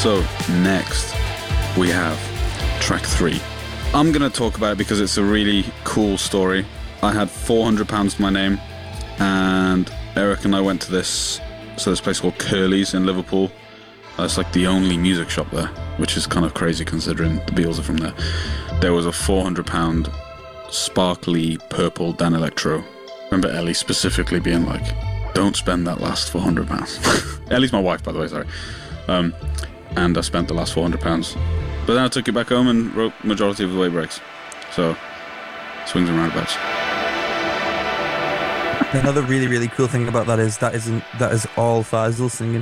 So next we have track 3. I'm going to talk about it because it's a really cool story. I had £400 to my name, and Eric and I went to this place called Curly's in Liverpool. It's like the only music shop there, which is kind of crazy considering the Beatles are from there. There was a £400 sparkly purple Dan Electro. Remember Ellie specifically being like, don't spend that last £400. Ellie's my wife, by the way, sorry. And I spent the last £400. But then I took it back home and wrote majority of the way breaks. So, swings and roundabouts. Another really, really cool thing about that is all Faisal singing.